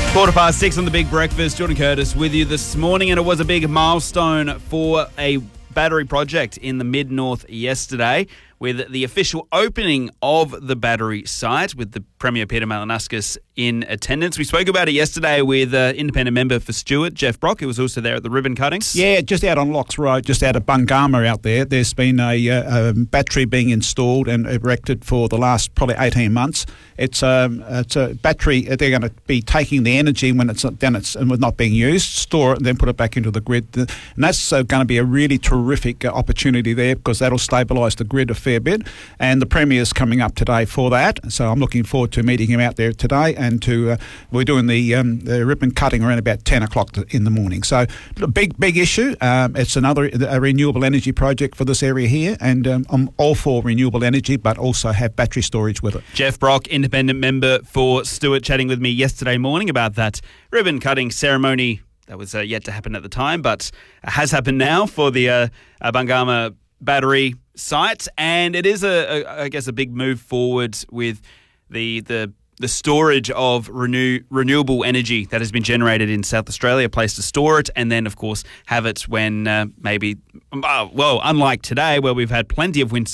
6:15 on The Big Breakfast. Jordan Curtis with you this morning, and it was a big milestone for a battery project in the Mid-North yesterday with the official opening of the battery site with the Premier Peter Malinauskas in attendance. We spoke about it yesterday with independent member for Stewart, Jeff Brock, who was also there at the ribbon cuttings. Yeah, just out on Locks Road, just out of Bungama out there. There's been a battery being installed and erected for the last probably 18 months. It's a battery. They're going to be taking the energy when it's done and not being used, store it, and then put it back into the grid. And that's going to be a really terrific opportunity there because that'll stabilise the grid a fair bit. And the Premier's coming up today for that. So I'm looking forward to meeting him out there today. And we're doing the ribbon cutting around about 10 o'clock in the morning. So big issue. It's a renewable energy project for this area here. And I'm all for renewable energy, but also have battery storage with it. Jeff Brock, independent member for Stewart, chatting with me yesterday morning about that ribbon cutting ceremony that was yet to happen at the time, but has happened now for the Bungama battery site. And it is, I guess, a big move forward with the storage of renewable energy that has been generated in South Australia, a place to store it, and then, of course, have it when unlike today where we've had plenty of wind